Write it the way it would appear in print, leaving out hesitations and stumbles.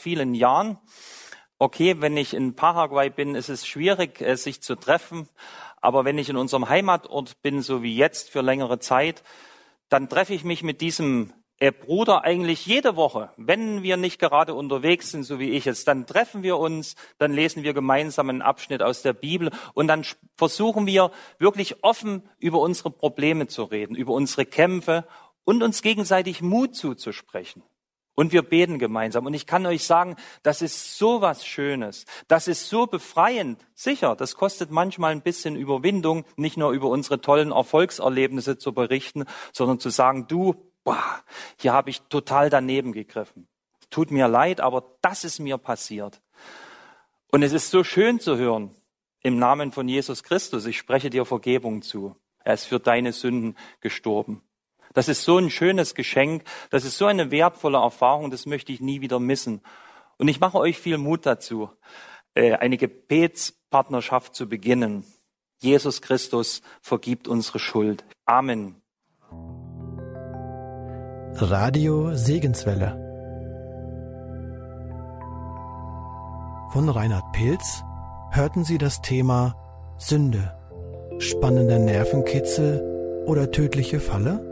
vielen Jahren. Okay, wenn ich in Paraguay bin, ist es schwierig, sich zu treffen. Aber wenn ich in unserem Heimatort bin, so wie jetzt für längere Zeit, dann treffe ich mich mit diesem Bruder eigentlich jede Woche. Wenn wir nicht gerade unterwegs sind, so wie ich jetzt, dann treffen wir uns, dann lesen wir gemeinsam einen Abschnitt aus der Bibel und dann versuchen wir wirklich offen über unsere Probleme zu reden, über unsere Kämpfe und uns gegenseitig Mut zuzusprechen. Und wir beten gemeinsam. Und ich kann euch sagen, das ist so was Schönes. Das ist so befreiend. Sicher, das kostet manchmal ein bisschen Überwindung, nicht nur über unsere tollen Erfolgserlebnisse zu berichten, sondern zu sagen, hier habe ich total daneben gegriffen. Tut mir leid, aber das ist mir passiert. Und es ist so schön zu hören, im Namen von Jesus Christus, ich spreche dir Vergebung zu. Er ist für deine Sünden gestorben. Das ist so ein schönes Geschenk, das ist so eine wertvolle Erfahrung, das möchte ich nie wieder missen. Und ich mache euch viel Mut dazu, eine Gebetspartnerschaft zu beginnen. Jesus Christus vergibt unsere Schuld. Amen. Radio Segenswelle von Reinhard Pilz hörten Sie das Thema Sünde, spannender Nervenkitzel oder tödliche Falle?